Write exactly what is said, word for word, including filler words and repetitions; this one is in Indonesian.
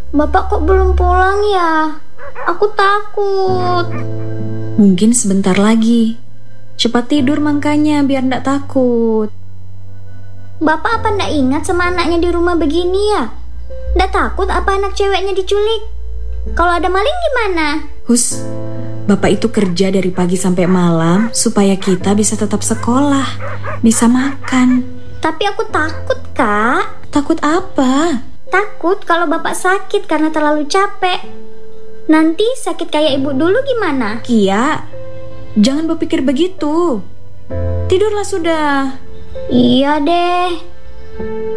Bapak kok belum pulang ya? Aku takut. Mungkin sebentar lagi. Cepat tidur makanya biar ndak takut. Bapak apa ndak ingat sama anaknya di rumah begini ya? Ndak takut apa anak ceweknya diculik? Kalau ada maling gimana? Hus, Bapak itu kerja dari pagi sampai malam supaya kita bisa tetap sekolah, bisa makan. Tapi aku takut, Kak. Takut apa? Takut kalau Bapak sakit karena terlalu capek. Nanti sakit kayak ibu dulu gimana? Kia, jangan berpikir begitu. Tidurlah sudah. Iya deh.